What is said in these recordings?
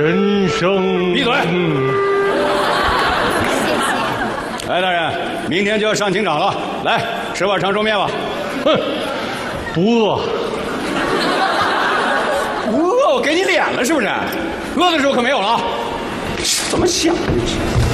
人生。 闭嘴！来，大人，明天就要上警场了，来吃碗长寿面吧。 哼，不饿。 饿，我给你脸了是不是？饿的时候可没有了啊！怎么想的你？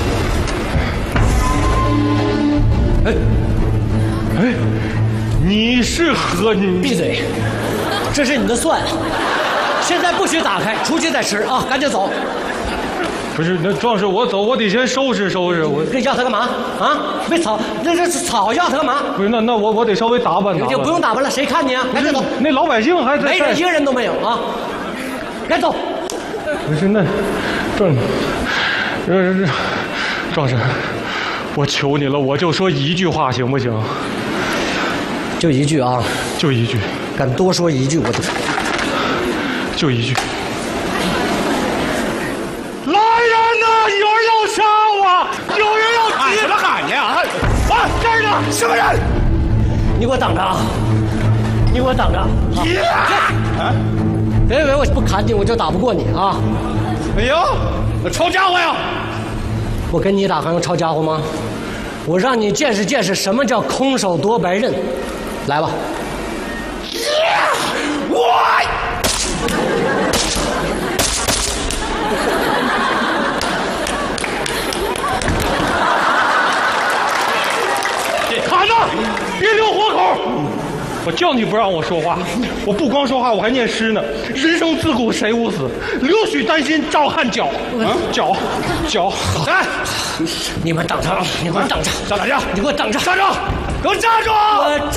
哎，你是和你闭嘴！这是你的蒜，现在不许打开，出去再吃啊！赶紧走！ 不是那壮士，我走，我得先收拾收拾。我这要他干嘛啊？没草，那是草，要他干嘛？ 不是那我得稍微打扮打扮。 就不用打扮了，谁看你啊？赶紧走！ 那老百姓还在， 没人，一个人都没有啊！赶紧走！ 不是那壮士，我求你了，我就说一句话行不行？ 就一句啊！ 就一句， 敢多说一句我就一句。来人呐！有人要杀我！有人要喊什么喊去啊？啊，这儿呢！什么人？ 你给我等着啊！你给我等着！ 啊！ 别以为我不砍你我就打不过你啊！ 哎呦，那抄家伙呀！ 我跟你打还用抄家伙吗？我让你见识见识什么叫空手夺白刃，来吧！ 砍他！别留活口！我叫你不让我说话，我不光说话，我还念诗呢。人生自古谁无死，留须丹心照汗脚。脚。 来， 你们等着！你给我等着！ 上哪去？ 你给我等着！ 站住！给我站住！ 我